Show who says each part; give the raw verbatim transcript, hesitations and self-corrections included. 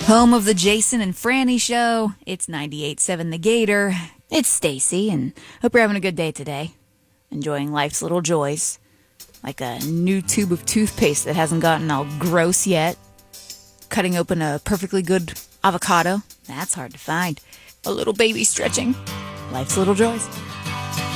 Speaker 1: Home of the Jason and Franny Show. It's ninety-eight point seven The Gator. It's Stacy, and hope you're having a good day today. Enjoying life's little joys. Like a new tube of toothpaste that hasn't gotten all gross yet. Cutting open a perfectly good avocado. That's hard to find. A little baby stretching. Life's little joys.